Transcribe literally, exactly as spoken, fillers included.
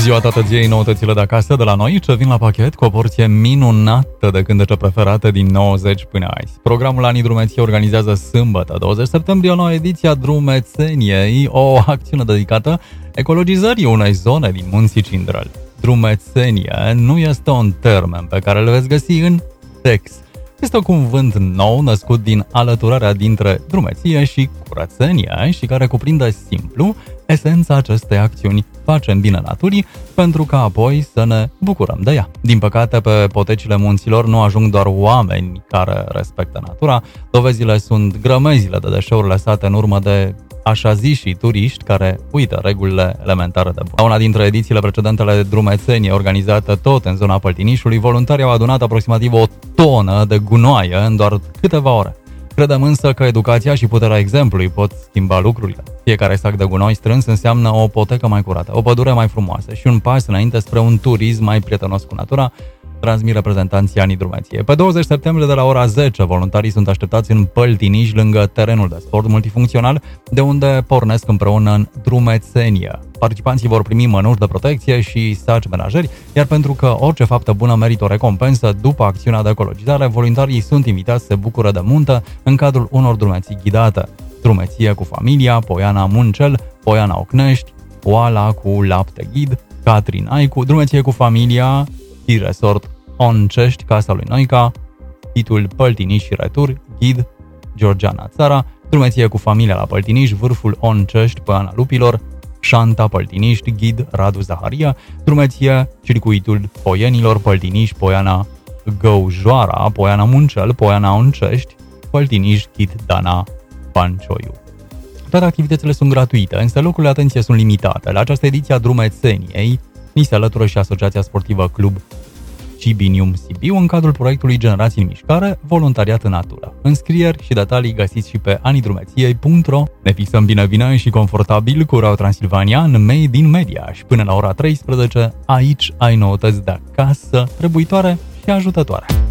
ziua tătăției, noutățile de acasă de la noi, ce vin la pachet cu o porție minunată de cântece preferate din nouăzeci până azi. Programul Anii Drumeției organizează sâmbătă, douăzeci septembrie, o nouă ediție a Drumețeniei, o acțiune dedicată ecologizării unei zone din Munții Cindrăl. Drumețenie nu este un termen pe care îl veți găsi în text. Este un cuvânt nou născut din alăturarea dintre drumeție și curățenie și care cuprinde simplu esența acestei acțiuni: facem bine naturii pentru ca apoi să ne bucurăm de ea. Din păcate, pe potecile munților nu ajung doar oameni care respectă natura, dovezile sunt grămezile de deșeuri lăsate în urmă de așa ziși turiști care uită regulile elementare de bun. La una dintre edițiile precedentele de Drumețenie, organizată tot în zona Păltinișului, voluntarii au adunat aproximativ o tonă de gunoaie în doar câteva ore. Credem însă că educația și puterea exemplului pot schimba lucrurile. Fiecare sac de gunoi strâns înseamnă o potecă mai curată, o pădure mai frumoasă și un pas înainte spre un turism mai prietenos cu natura, transmit reprezentanții Anii Drumeției. Pe douăzeci septembrie de la ora zece, voluntarii sunt așteptați în Păltiniș, lângă terenul de sport multifuncțional, de unde pornesc împreună în drumețenie. Participanții vor primi mănuși de protecție și saci menajeri, iar pentru că orice faptă bună merită o recompensă, după acțiunea de ecologizare, voluntarii sunt invitați să se bucure de muntă în cadrul unor drumeții ghidate. Drumeție cu familia, Poiana Muncel, Poiana Ocnești, Oala cu lapte ghid, Catrin Aicu, drumeție cu familia, Resort Oncești, Casa lui Noica, Hitul Păltiniș și Retur, ghid Georgiana Țara, drumeție cu familia la Păltiniș, Vârful Oncești, Poiana Lupilor, Șanta Păltiniști, ghid Radu Zaharia, drumeție circuitul Poienilor, Păltiniș, Poiana Găujoara, Poiana Muncel, Poiana Oncești, Păltiniș, ghid Dana Pancioiu. Toate activitățile sunt gratuite, însă locurile, atenție, sunt limitate. La această ediție a Drumețeniei ni se alătură și Asociația Sportivă Club Cibinium Sibiu în cadrul proiectului Generații în Mișcare, Voluntariat în Natură. Înscrieri și detalii găsiți și pe anidrumeției punct ro. Ne fixăm bine, bine și confortabil cu Radio Transilvania în Made in Media și până la ora treisprezece, aici ai noutăți de acasă, trebuitoare și ajutătoare.